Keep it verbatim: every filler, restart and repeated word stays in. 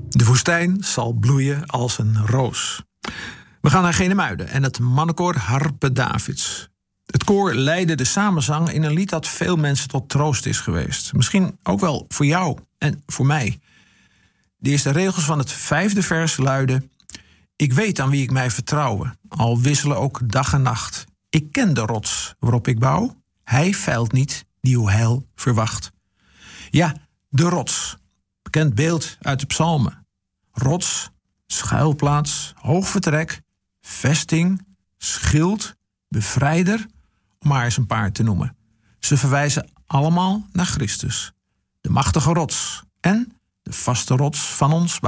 De woestijn zal bloeien als een roos. We gaan naar Genemuiden en het mannenkoor Harpe Davids. Het koor leidde de samenzang in een lied dat veel mensen tot troost is geweest. Misschien ook wel voor jou en voor mij. De eerste regels van het vijfde vers luiden: Ik weet aan wie ik mij vertrouwen, al wisselen ook dag en nacht. Ik ken de rots waarop ik bouw. Hij feilt niet die uw heil verwacht. Ja, de rots. Bekend beeld uit de psalmen. Rots, schuilplaats, hoog vertrek, vesting, schild, bevrijder, om maar eens een paar te noemen. Ze verwijzen allemaal naar Christus. De machtige rots en de vaste rots van ons